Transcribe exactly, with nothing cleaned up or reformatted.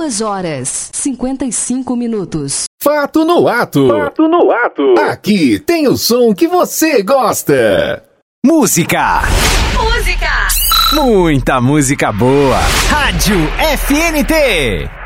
Duas horas, cinquenta e cinco minutos. Fato no ato. Fato no ato. Aqui tem o som que você gosta. Música. Música. Muita música boa. Rádio F N T.